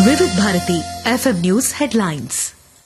వివిధ Bharati FM news headlines.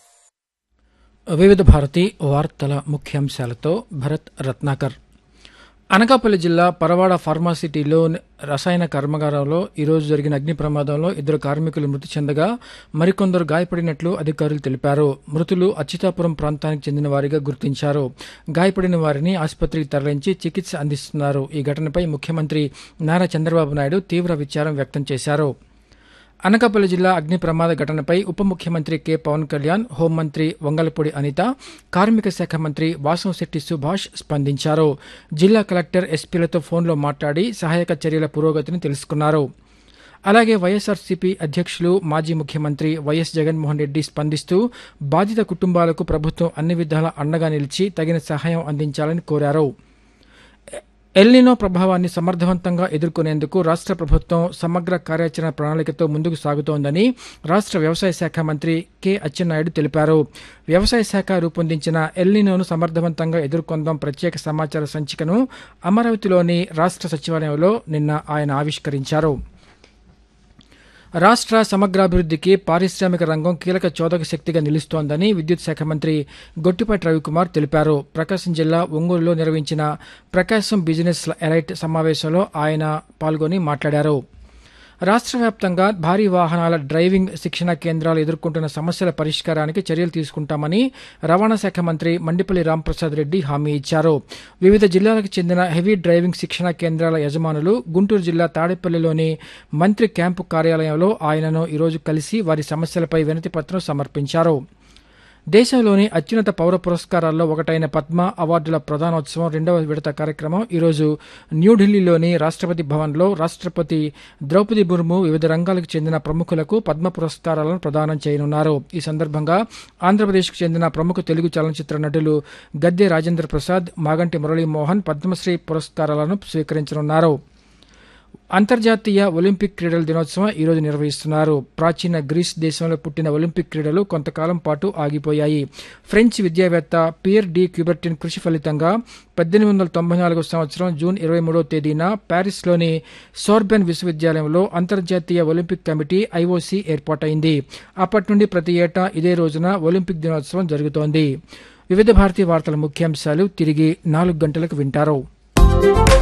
వివిధ భారతి వార్తల ముఖ్యాంశాలతో భరత్ రత్నాకర్. అనకాపల్లి జిల్లా పరవాడ ఫార్మాసిటీలో రసాయన కర్మాగారంలో ఈరోజు జరిగిన అగ్ని ప్రమాదంలో 2 కార్మికులు మృతి చెందగా మరికొందరు గాయపడినట్లు అధికారులు తెలిపారు. మృతులు అచ్యుతాపురం ప్రాంతానికి చెందిన వారిగా గుర్తించారు. గాయపడిన వారిని ఆసుపత్రికి తరలించి చికిత్స అందిస్తున్నారు. ఈ ఘటనపై ముఖ్యమంత్రి నారా చంద్రబాబు నాయుడు తీవ్ర విచారం వ్యక్తం చేశారు. అనకాపల్లి జిల్లా అగ్ని ప్రమాద ఘటనపై ఉప ముఖ్యమంత్రి కె పవన్ కళ్యాణ్, హోంమంత్రి వంగలపూడి అనిత, కార్మిక శాఖ మంత్రి వాసంశెట్టి సుభాష్ స్పందించారు. జిల్లా కలెక్టర్, ఎస్పీలతో ఫోన్లో మాట్లాడి సహాయక చర్యల పురోగతిని తెలుసుకున్నారు. అలాగే వైఎస్ఆర్సీపీ అధ్యక్షులు, మాజీ ముఖ్యమంత్రి వైఎస్ జగన్మోహన్ రెడ్డి స్పందిస్తూ బాధిత కుటుంబాలకు ప్రభుత్వం అన్ని విధాలా అండగా నిలిచి తగిన సహాయం అందించాలని కోరారు. ఎల్నినో ప్రభావాన్ని సమర్థవంతంగా ఎదుర్కొనేందుకు రాష్ట్ర ప్రభుత్వం సమగ్ర కార్యాచరణ ప్రణాళికతో ముందుకు సాగుతోందని రాష్ట్ర వ్యవసాయ శాఖ మంత్రి కె అచ్చెన్నాయుడు తెలిపారు. వ్యవసాయ శాఖ రూపొందించిన ఎల్నినోను సమర్థవంతంగా ఎదుర్కొందాం ప్రత్యేక సమాచార సంచికను అమరావతిలోని రాష్ట్ర సచివాలయంలో నిన్న ఆయన ఆవిష్కరించారు. రాష్ట్ర సమగ్రాభివృద్ధికి పారిశ్రామిక రంగం కీలక చోదక శక్తిగా నిలుస్తోందని విద్యుత్ శాఖ మంత్రి గొట్టిపాటి రవికుమార్ తెలిపారు. ప్రకాశం జిల్లా ఒంగోలులో నిర్వహించిన ప్రకాశం బిజినెస్ ఎలైట్ సమావేశంలో ఆయన పాల్గొని మాట్లాడారు. రాష్ట్ర వ్యాప్తంగా భారీ వాహనాల డ్రైవింగ్ శిక్షణ కేంద్రాలు ఎదుర్కొంటున్న సమస్యల పరిష్కారానికి చర్యలు తీసుకుంటామని రవాణా శాఖ మంత్రి మండిపల్లి రాంప్రసాద్ రెడ్డి హామీ ఇచ్చారు. వివిధ జిల్లాలకు చెందిన హెవీ డ్రైవింగ్ శిక్షణ కేంద్రాల యజమానులు గుంటూరు జిల్లా తాడేపల్లిలోని మంత్రి క్యాంపు కార్యాలయంలో ఆయనను ఈరోజు కలిసి వారి సమస్యలపై వినతిపత్రం సమర్పించారు. దేశంలోని అత్యున్నత పౌర పురస్కారాల్లో ఒకటైన పద్మ అవార్డుల ప్రదానోత్సవం 2వ విడత కార్యక్రమం ఈరోజు న్యూఢిల్లీలోని రాష్ట్రపతి భవన్లో రాష్ట్రపతి ద్రౌపది ముర్ము వివిధ రంగాలకు చెందిన ప్రముఖులకు పద్మ పురస్కారాలను ప్రదానం చేయనున్నారు. ఈ సందర్భంగా ఆంధ్రప్రదేశ్కు చెందిన ప్రముఖ తెలుగు చలనచిత్ర నటులు గద్దె రాజేంద్ర ప్రసాద్, మాగంటి మురళీమోహన్ పద్మశ్రీ పురస్కారాలను స్వీకరించనున్నారు. అంతర్జాతీయ ఒలింపిక్ క్రీడల దినోత్సవం ఈరోజు నిర్వహిస్తున్నారు. ప్రాచీన గ్రీస్ దేశంలో పుట్టిన ఒలింపిక్ క్రీడలు కొంతకాలం పాటు ఆగిపోయాయి. ఫ్రెంచ్ విద్యావేత్త పియర్ డి క్యూబర్టిన్ కృషి ఫలితంగా 1894 సంవత్సరం జూన్ 23వ తేదీన ప్యారిస్లోని సోర్బెన్ విశ్వవిద్యాలయంలో అంతర్జాతీయ ఒలింపిక్ కమిటీ ఐఓసీ ఏర్పాటైంది. అప్పటి నుండి ప్రతి ఏటా ఇదే రోజున ఒలింపిక్ దినోత్సవం జరుగుతోంది. వివిధ భారతీయ వార్తల ముఖ్యాంశాలు తిరిగి 4 గంటలకు వింటారు.